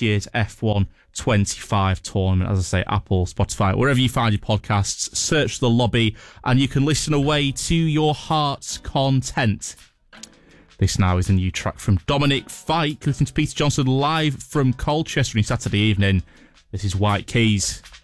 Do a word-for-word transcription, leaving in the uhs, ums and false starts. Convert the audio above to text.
year's F one twenty-five tournament. As I say, Apple, Spotify, wherever you find your podcasts, search The Lobby and you can listen away to your heart's content. This now is a new track from Dominic Fike, listening to Peter Johnson live from Colchester on Saturday evening. This is White Keys.